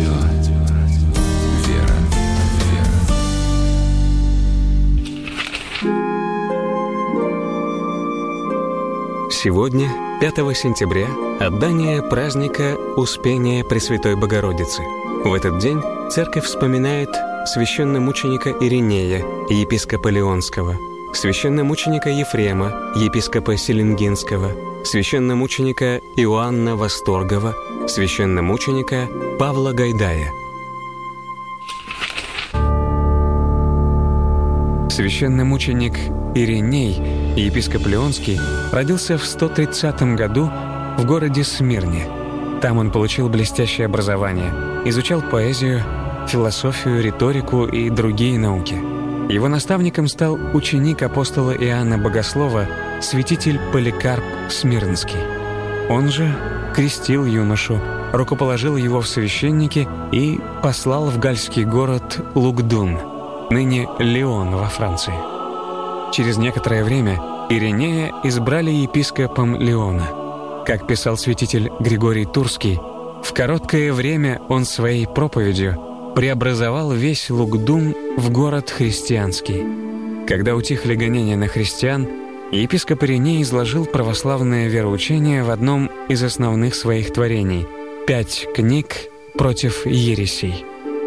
Вера. Сегодня, 5 сентября, отдание праздника Успения Пресвятой Богородицы. В этот день церковь вспоминает священномученика Иринея, епископа Лионского, священномученика Ефрема, епископа Селенгинского, священномученика Иоанна Восторгова, священномученика Павла Гайдая. Священномученик Ириней, епископ Лионский, родился в 130 году в городе Смирне. Там он получил блестящее образование, изучал поэзию, философию, риторику и другие науки. Его наставником стал ученик апостола Иоанна Богослова, святитель Поликарп Смирнский. Он же крестил юношу, рукоположил его в священники и послал в гальский город Лугдун, ныне Лион во Франции. Через некоторое время Иринея избрали епископом Лиона. Как писал святитель Григорий Турский, в короткое время он своей проповедью преобразовал весь Лугдун в город христианский. Когда утихли гонения на христиан, епископ Ириней изложил православное вероучение в одном из основных своих творений — 5 книг против ересей.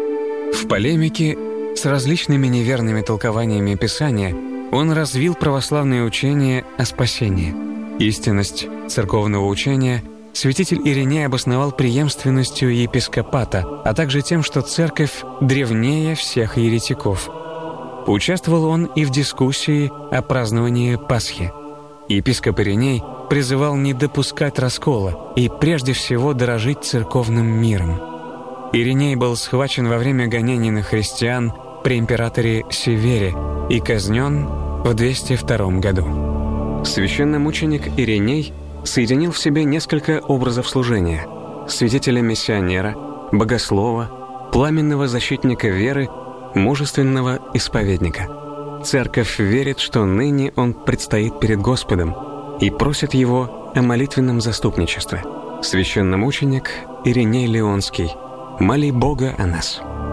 В полемике с различными неверными толкованиями Писания он развил православное учение о спасении. Истинность церковного учения святитель Ириней обосновал преемственностью епископата, а также тем, что церковь древнее всех еретиков. Участвовал он и в дискуссии о праздновании Пасхи. Епископ Ириней призывал не допускать раскола и прежде всего дорожить церковным миром. Ириней был схвачен во время гонений на христиан при императоре Севере и казнен в 202 году. Священномученик Ириней соединил в себе несколько образов служения: святителя-миссионера, богослова, пламенного защитника веры, мужественного исповедника. Церковь верит, что ныне он предстоит перед Господом и просит его о молитвенном заступничестве. Священномученик Ириней Лионский, моли Бога о нас.